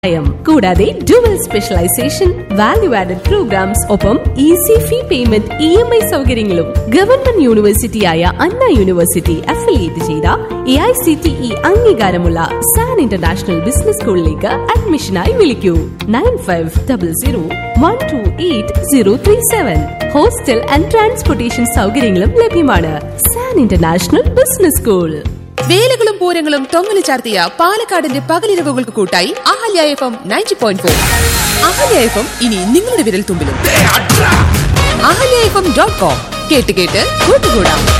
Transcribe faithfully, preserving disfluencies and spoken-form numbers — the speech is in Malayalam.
കൂടാതെ dual specialisation, value added programmes, ഒപ്പം easy fee payment, E M I സൗകര്യങ്ങളും. ഗവൺമെന്റ് യൂണിവേഴ്സിറ്റിയായ അണ്ണ യൂണിവേഴ്സിറ്റി അഫിലിയേറ്റ് ചെയ്ത A I C T E അംഗീകാരമുള്ള സാൻ ഇന്റർനാഷണൽ ബിസിനസ് സ്കൂളിലേക്ക് അഡ്മിഷനായി വിളിക്കൂ nine five double zero one two eight zero three seven. Hostel and transportation സൗകര്യങ്ങളും ലഭ്യമാണ്. San international business school. വേലകളും പൂരങ്ങളും തൊങ്ങലു ചാർത്തിയ പാലക്കാടിന്റെ പകലിരവുകൾക്ക് കൂട്ടായി Ahalya F M ninety point four. Ahalya F M ഇനി നിങ്ങളുടെ വിരൽ തുമ്പിലും. Ahalya F M dot com കേട്ട് കേട്ട് കൂട്ടുകൂടാം.